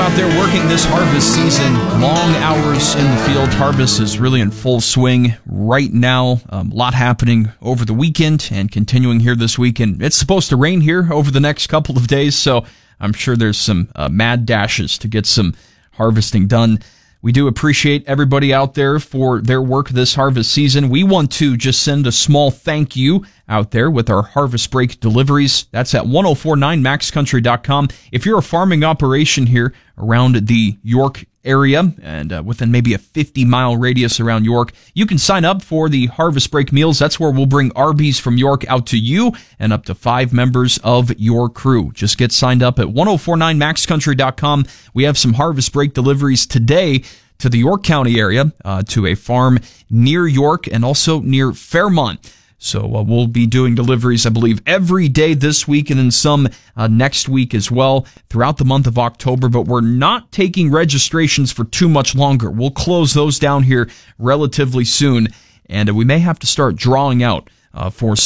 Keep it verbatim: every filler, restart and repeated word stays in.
out there working this harvest season. Long hours in the field. Harvest is really in full swing right now. Um, a lot happening over the weekend and continuing here this weekend. It's supposed to rain here over the next couple of days, so I'm sure there's some uh, mad dashes to get some harvesting done. We do appreciate everybody out there for their work this harvest season. We want to just send a small thank you out there with our harvest break deliveries. That's at ten forty-nine max country dot com. If you're a farming operation here around the York area and uh, within maybe a fifty mile radius around York, you can sign up for the harvest break meals. That's where we'll bring Arby's from York out to you and up to five members of your crew. Just get signed up at ten forty-nine max country dot com. We have some harvest break deliveries today to the York County area, uh, to a farm near York and also near Fairmont. So uh, we'll be doing deliveries, I believe, every day this week and then some uh, next week as well throughout the month of October. But we're not taking registrations for too much longer. We'll close those down here relatively soon, and uh, we may have to start drawing out uh, for